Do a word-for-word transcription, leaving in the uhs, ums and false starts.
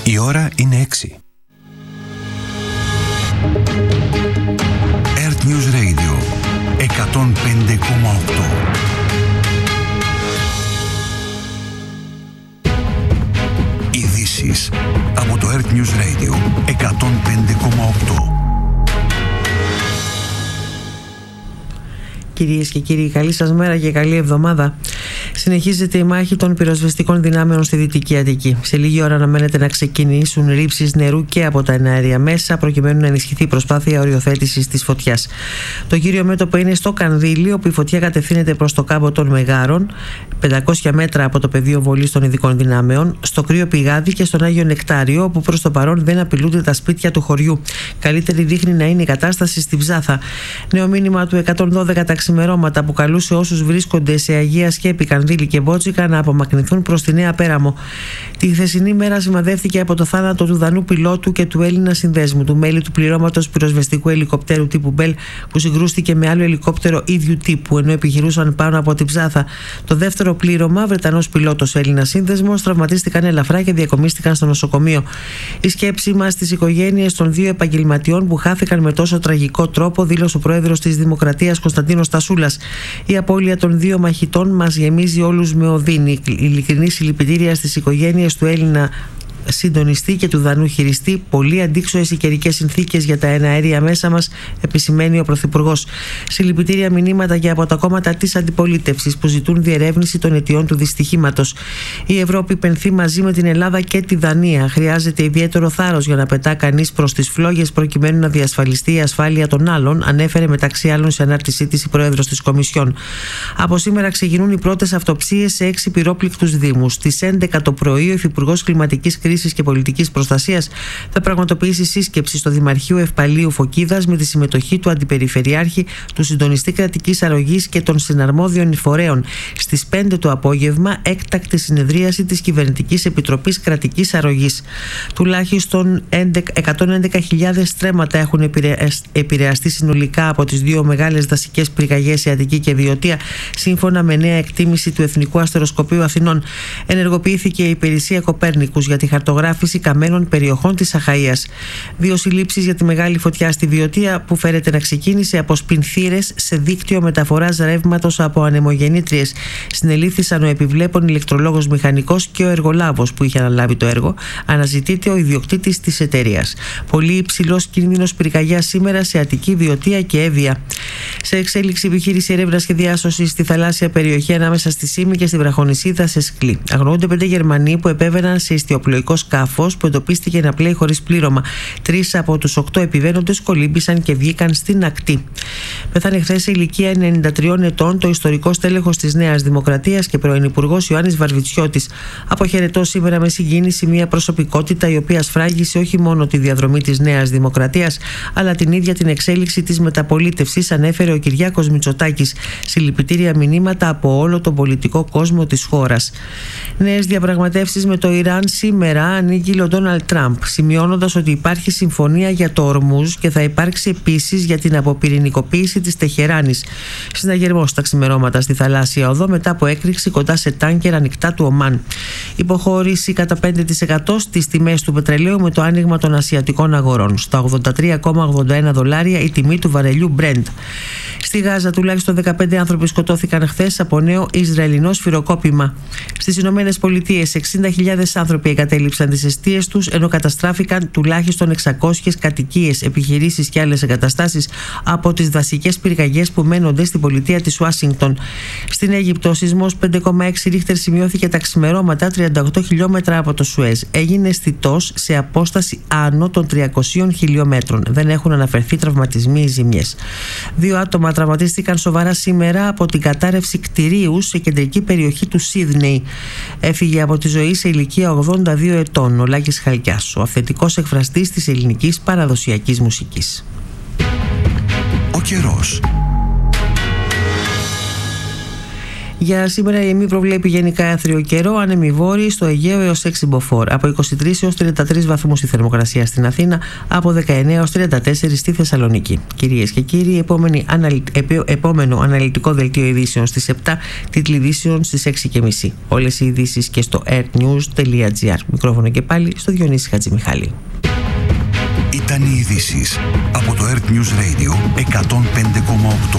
Η ώρα είναι έξι. Earth News Radio εκατόν πέντε κόμμα οκτώ. Ειδήσεις από το Earth News Radio εκατόν πέντε κόμμα οκτώ. Κυρίες και κύριοι, καλή σας μέρα και καλή εβδομάδα. Συνεχίζεται η μάχη των πυροσβεστικών δυνάμεων στη Δυτική Αττική. Σε λίγη ώρα αναμένεται να ξεκινήσουν ρήψεις νερού και από τα εναέρια μέσα, προκειμένου να ενισχυθεί η προσπάθεια οριοθέτησης της φωτιάς. Το κύριο μέτωπο είναι στο Κανδύλι, όπου η φωτιά κατευθύνεται προς το κάμπο των Μεγάρων, πεντακόσια μέτρα από το πεδίο βολής των ειδικών δυνάμεων, στο Κρύο Πηγάδι και στον Άγιο Νεκτάριο, όπου προς το παρόν δεν απειλούνται τα σπίτια του χωριού. Καλύτερη δείχνει να είναι η κατάσταση στη Ψάθα. Νέο μήνυμα του εκατόν δώδεκα τα ξημερώματα, που καλούσε όσους βρίσκονται σε Αγία Σκέπη, Κανδύλι και Μπότσικα να απομακρυνθούν προς τη Νέα Πέραμο. Τη χθεσινή μέρα σημαδεύτηκε από το θάνατο του Δανού πιλότου και του Έλληνα συνδέσμου, του μέλη του πληρώματος πυροσβεστικού ελικοπτέρου τύπου Μπέλ, που συγκρούστηκε με άλλο ελικόπτερο ίδιου τύπου ενώ επιχειρούσαν πάνω από την Ψάθα. Το δεύτερο πλήρωμα, Βρετανός πιλότος Έλληνα σύνδεσμος, τραυματίστηκαν ελαφρά και διακομίστηκαν στο νοσοκομείο. Η σκέψη μας στις οικογένειες των δύο επαγγελματιών που χάθηκαν με τόσο τραγικό τρόπο, δήλωσε ο πρόεδρος της Δημοκρατίας Κωνσταντίνος Τασούλας. Η απώλεια των δύο μαχητών μας γεμίζει όλους με οδύνη. Ειλικρινή συλληπιτήρια στις οικογένειες του Έλληνα συντονιστή και του Δανού χειριστή. Πολύ αντίξωες οι καιρικές συνθήκες για τα εναέρια μέσα μας, επισημαίνει ο Πρωθυπουργός. Συλληπιτήρια μηνύματα και από τα κόμματα της αντιπολίτευσης που ζητούν διερεύνηση των αιτιών του δυστυχήματος. Η Ευρώπη πενθεί μαζί με την Ελλάδα και τη Δανία. Χρειάζεται ιδιαίτερο θάρρος για να πετά κανείς προς τις φλόγες προκειμένου να διασφαλιστεί η ασφάλεια των άλλων, ανέφερε μεταξύ άλλων σε ανάρτησή της η Πρόεδρος της Κομισιόν. Από σήμερα ξεκινούν οι πρώτες αυτοψίες σε έξι πυρόπληκτους δήμους. Στις έντεκα το πρωί, ο Υφυπουργός Κλιματικής Κρίσης και Πολιτικής Προστασίας θα πραγματοποιήσει σύσκεψη στο Δημαρχείο Ευπαλίου Φωκίδας με τη συμμετοχή του Αντιπεριφερειάρχη, του Συντονιστή Κρατικής Αρρωγής και των συναρμόδιων φορέων. Στις πέντε το απόγευμα, έκτακτη συνεδρίαση της Κυβερνητικής Επιτροπής Κρατικής Αρρωγής. Τουλάχιστον εκατόν έντεκα χιλιάδες στρέμματα έχουν επηρεαστεί συνολικά από τις δύο μεγάλες δασικές πυρκαγιές σε Αττική και Βιωτία, σύμφωνα με νέα εκτίμηση του Εθνικού Αστεροσκοπείου Αθηνών. Ενεργοποιήθηκε η υπηρεσία Κοπέρνικους για τη χαρτογράφηση καμένων περιοχών της Αχαΐας. Δύο συλλήψεις για τη μεγάλη φωτιά στη Βιωτία, που φέρεται να ξεκίνησε από σπινθήρες σε δίκτυο μεταφοράς ρεύματος από ανεμογεννήτριες. Συνελήφθησαν ο επιβλέπων ηλεκτρολόγος μηχανικός και ο εργολάβος που είχε αναλάβει το έργο. Αναζητείται ο ιδιοκτήτης της εταιρείας. Πολύ υψηλός κίνδυνος πυρκαγιάς σήμερα σε Αττική, Βιωτία και Εύβοια. Σε εξέλιξη επιχείρηση έρευνας και διάσωσης στη θαλάσσια περιοχή ανάμεσα στη Σύμη και στη Βραχονησίδα σε Σκλή. Αγνοούνται πέντε Γερμανοί που επέβαιναν σε ιστιοπλοϊκό σκάφος που εντοπίστηκε να πλέει χωρίς πλήρωμα. Τρεις από τους οκτώ επιβαίνοντες κολύμπησαν και βγήκαν στην ακτή. Πέθανε χθες σε ηλικία ενενήντα τριών ετών το ιστορικός τέλεχος της Νέας Δημοκρατίας και πρώην υπουργός Ιωάννης Βαρβιτσιώτης. Αποχαιρετώ σήμερα με συγκίνηση μια προσωπικότητα η οποία σφράγγισε όχι μόνο τη διαδρομή της Νέας Δημοκρατίας, αλλά την ίδια την εξέλιξη της μεταπολίτευσης, ανέφερε ο Κυριάκος Μητσοτάκης. Συλληπιτήρια μηνύματα από όλο τον πολιτικό κόσμο της χώρας. Νέες διαπραγματεύσεις με το Ιράν σήμερα ανήγγειλε ο Ντόναλντ Τραμπ, σημειώνοντας ότι υπάρχει συμφωνία για το Ορμούζ και θα υπάρξει επίσης για την αποπυρηνικοποίηση της Τεχεράνης. Συναγερμός στα ξημερώματα στη θαλάσσια οδό μετά από έκρηξη κοντά σε τάνκερ ανοιχτά του Ομάν. Υποχώρηση κατά πέντε τοις εκατό στις τιμές του πετρελαίου με το άνοιγμα των ασιατικών αγορών. Στα ογδόντα τρία κόμμα ογδόντα ένα δολάρια η τιμή του βαρελιού Brent. Στη Γάζα τουλάχιστον δεκαπέντε άνθρωποι σκοτώθηκαν χθες από νέο Ισραηλινό σφυροκόπημα. Στις Ηνωμένες Πολιτείες εξήντα χιλιάδες άνθρωποι εγκατέλειψαν τις εστίες τους, ενώ καταστράφηκαν τουλάχιστον εξακόσιες κατοικίες, επιχειρήσεις και άλλες εγκαταστάσεις από τις δασικές πυρκαγιές που μένονται στην πολιτεία της Ουάσιγκτον. Στην Αίγυπτο, ο σεισμός πέντε κόμμα έξι ρίχτερ σημειώθηκε τα ξημερώματα τριάντα οκτώ χιλιόμετρα από το Σουέζ. Έγινε αισθητός σε απόσταση άνω των τριακοσίων χιλιόμετρων. Δεν έχουν αναφερθεί τραυματισμοί ή ζημιές. Δύο άτομα τραυματίστηκαν σοβαρά σήμερα από την κατάρρευση κτηρίου σε κεντρική περιοχή του Σίδνεϊ. Έφυγε από τη ζωή σε ηλικία ογδόντα δύο ετών ο Λάκης Χαλκιάς, ο αυθεντικός εκφραστής της ελληνικής παραδοσιακής μουσικής. Ο καιρός. Για σήμερα η ΕΜΗ προβλέπει γενικά άθριο καιρό, άνεμοι βόρειοι στο Αιγαίο έως έξι μποφόρ. Από είκοσι τρεις έως τριάντα τρεις βαθμούς η θερμοκρασία στην Αθήνα, από δεκαεννέα έως τριάντα τέσσερα στη Θεσσαλονίκη. Κυρίες και κύριοι, επόμενο αναλυτικό δελτίο ειδήσεων στις επτά, τίτλοι ειδήσεων στις έξι και μισή. Όλες οι ειδήσεις και στο airnews τελεία gr. Μικρόφωνο και πάλι στο Διονύση Χατζημιχάλη. Ήταν οι ειδήσεις από το Earth News Radio εκατόν πέντε κόμμα οκτώ.